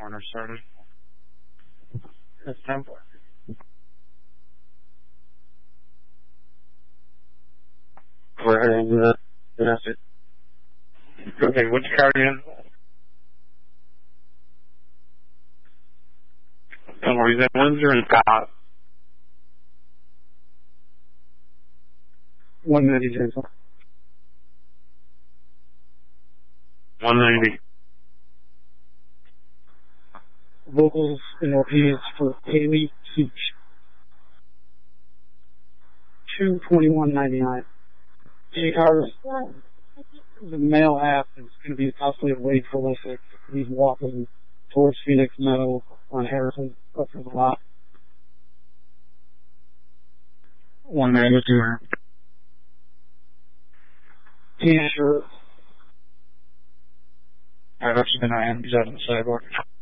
corner started. That's time for it. We're heading to that's it. Okay, which car are you in? Don't worry, is that Windsor and Scott? 190, Jason. 190. Vocals and orpheus for Haley Keach. $221.99. J-Cars, the male half is going to be possibly a Wade Prolific. He's walking towards Phoenix Meadow on Harrison, up for the lot. 192. T-shirt. I've actually been on. He's out on the sidewalk.